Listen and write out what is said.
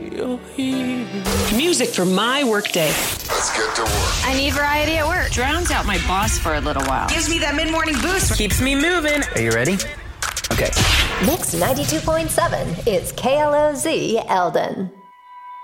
you're here. Music for my workday. Let's get to work. I need variety at work. Drowns out my boss for a little while. Gives me that mid-morning boost. Keeps me moving. Are you ready? Okay. Mix 92.7 is KLOZ Eldon.